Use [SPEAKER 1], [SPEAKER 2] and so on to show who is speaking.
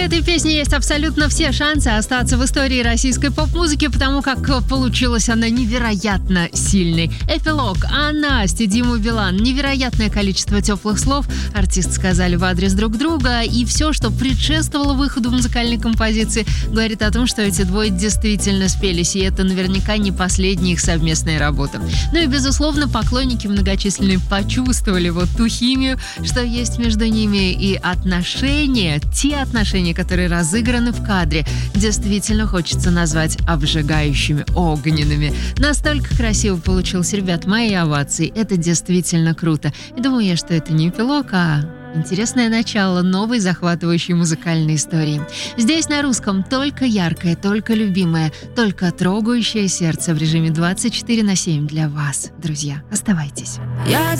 [SPEAKER 1] этой песни есть абсолютно все шансы остаться в истории российской поп-музыки, потому как получилась она невероятно сильной. Эпилог, а Настя, Дима Билан. Невероятное количество теплых слов артисты сказали в адрес друг друга, и все, что предшествовало выходу музыкальной композиции, говорит о том, что эти двое действительно спелись, и это наверняка не последняя их совместная работа. Ну и, безусловно, поклонники многочисленные почувствовали вот ту химию, что есть между ними, и отношения, те отношения, которые разыграны в кадре, действительно хочется назвать обжигающими, огненными. Настолько красиво получился, ребят, мои овации. Это действительно круто. И думаю я, что это не эпилог, а интересное начало новой захватывающей музыкальной истории. Здесь на русском только яркое, только любимое, только трогающее сердце в режиме 24/7 для вас, друзья. Оставайтесь.